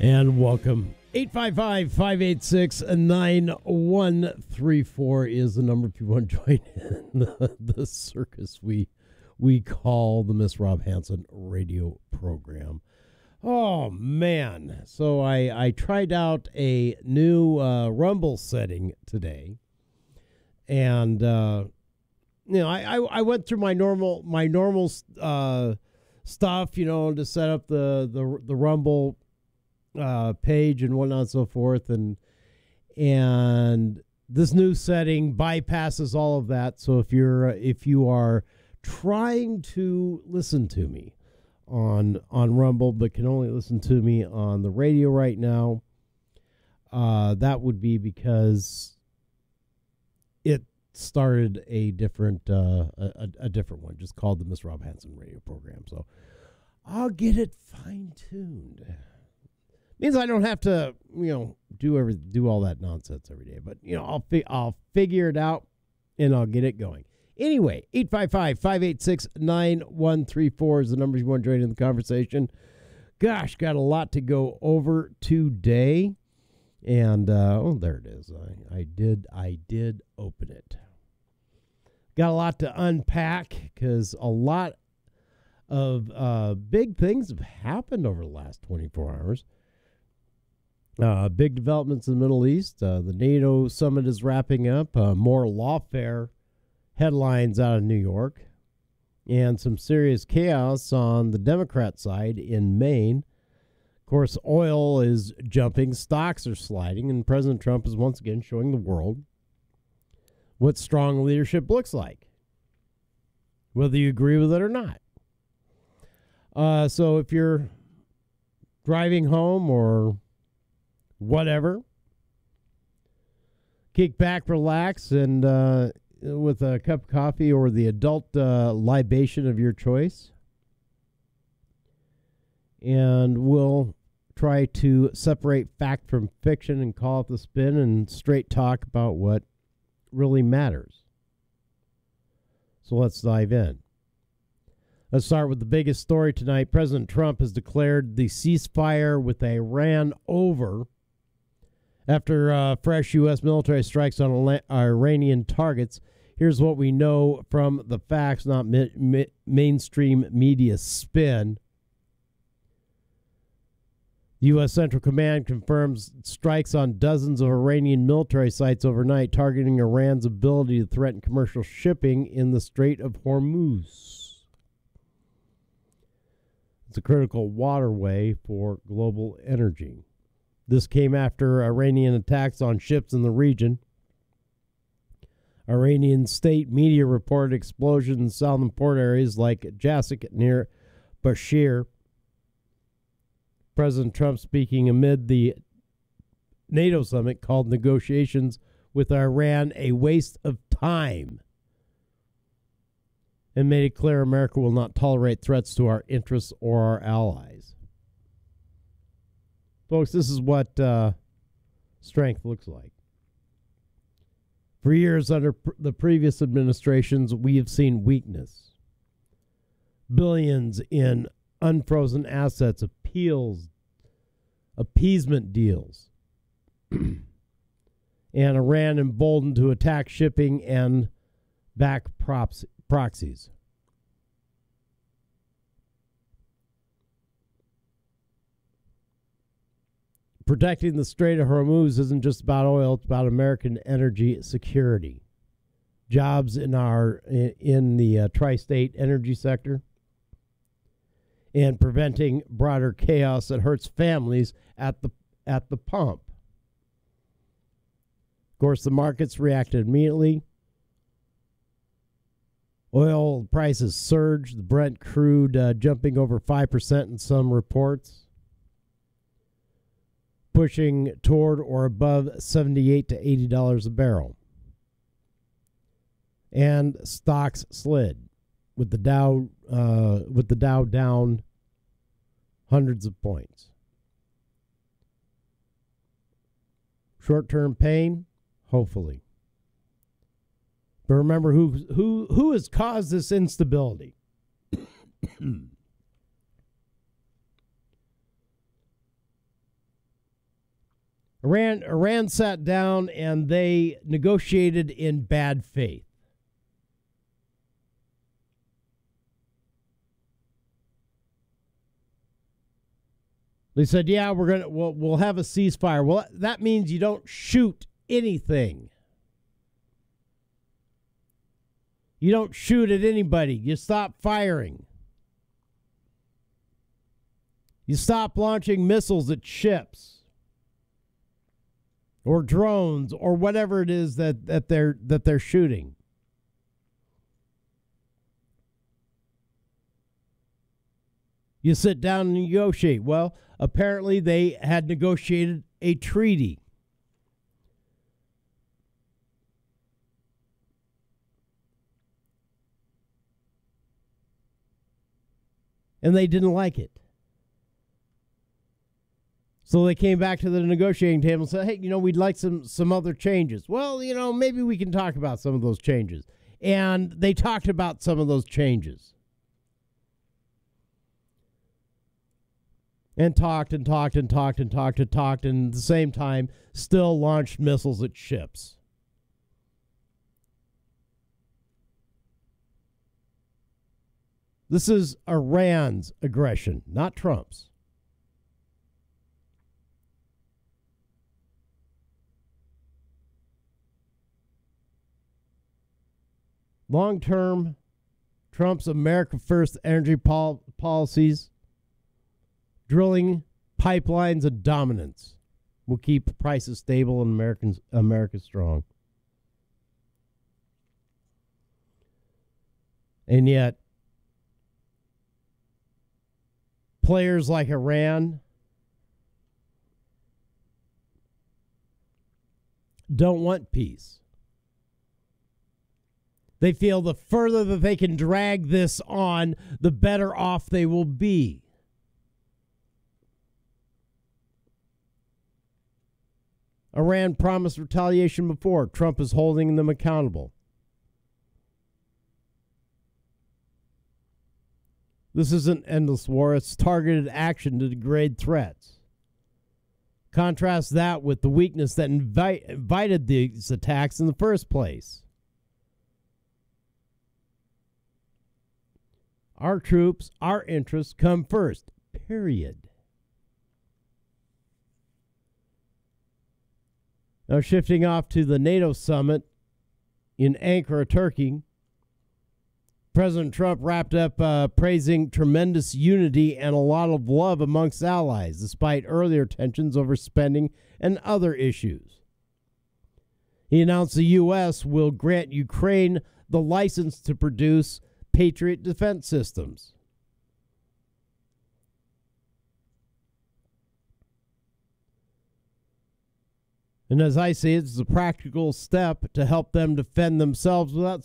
And welcome. 855-586-9134 is the number if you want to join in the circus we call the Miss Rob Hansen radio program. Oh, man. So I tried out a new Rumble setting today. And, I went through my normal stuff, to set up the Rumble page and whatnot and so forth, and this new setting bypasses all of that. So if you are trying to listen to me on Rumble but can only listen to me on the radio right now, that would be because it started a different one, just called the Miss Rob Hansen radio program. So I'll get it fine-tuned. Means I don't have to, do all that nonsense every day. But, I'll figure it out, and I'll get it going. Anyway, 855-586-9134 is the number you want to join in the conversation. Gosh, got a lot to go over today. And, there it is. I did open it. Got a lot to unpack because a lot of big things have happened over the last 24 hours. Big developments in the Middle East. The NATO summit is wrapping up. More lawfare headlines out of New York. And some serious chaos on the Democrat side in Maine. Of course, oil is jumping. Stocks are sliding. And President Trump is once again showing the world what strong leadership looks like, whether you agree with it or not. So if you're driving home or whatever, kick back, relax, and with a cup of coffee or the adult libation of your choice. And we'll try to separate fact from fiction and call it the spin and straight talk about what really matters. So let's dive in. Let's start with the biggest story tonight. President Trump has declared the ceasefire with Iran over after fresh U.S. military strikes on Iranian targets. Here's what we know from the facts, not mainstream media spin. The U.S. Central Command confirms strikes on dozens of Iranian military sites overnight, targeting Iran's ability to threaten commercial shipping in the Strait of Hormuz. It's a critical waterway for global energy. This came after Iranian attacks on ships in the region. Iranian state media reported explosions in southern port areas like Jasik near Bashir. President Trump speaking amid the NATO summit called negotiations with Iran a waste of time and made it clear America will not tolerate threats to our interests or our allies. Folks, this is what strength looks like. For years under the previous administrations, we have seen weakness. Billions in unfrozen assets, appeasement deals, and Iran emboldened to attack shipping and back proxies. Protecting the Strait of Hormuz isn't just about oil, it's about American energy security. Jobs in the tri-state energy sector, and preventing broader chaos that hurts families at the pump. Of course, the markets reacted immediately. Oil prices surged, the Brent crude jumping over 5% in some reports, pushing toward or above $78 to $80 a barrel. And stocks slid, with the Dow down hundreds of points. Short-term pain, hopefully. But remember who has caused this instability? Iran sat down and they negotiated in bad faith. They said, "Yeah, we'll have a ceasefire." Well, that means you don't shoot anything. You don't shoot at anybody. You stop firing. You stop launching missiles at ships or drones or whatever it is that they're shooting. You sit down and negotiate. Well, apparently they had negotiated a treaty. And they didn't like it. So they came back to the negotiating table and said, "Hey, we'd like some other changes." Well, maybe we can talk about some of those changes. And they talked about some of those changes. And talked and talked and talked and talked and talked, and at the same time still launched missiles at ships. This is Iran's aggression, not Trump's. Long term, Trump's America First energy policies, drilling, pipelines, and dominance will keep prices stable and America strong. And yet, players like Iran don't want peace. They feel the further that they can drag this on, the better off they will be. Iran promised retaliation before. Trump is holding them accountable. This isn't endless war. It's targeted action to degrade threats. Contrast that with the weakness that invited these attacks in the first place. Our troops, our interests come first, period. Now, shifting off to the NATO summit in Ankara, Turkey, President Trump wrapped up praising tremendous unity and a lot of love amongst allies, despite earlier tensions over spending and other issues. He announced the U.S. will grant Ukraine the license to produce Patriot defense systems. And as I say, it's a practical step to help them defend themselves without